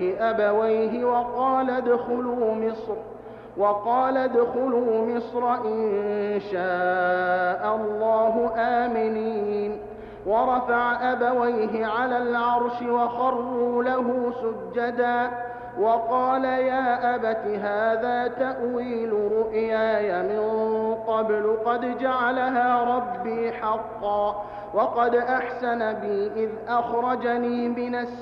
أبويه وقال ادخلوا مصر إن شاء الله آمنين. ورفع أبويه على العرش وخروا له سجدا وقال يا أبت هذا تأويل رؤياي من قبل قد جعلها ربي حقا وقد أحسن بي إذ أخرجني من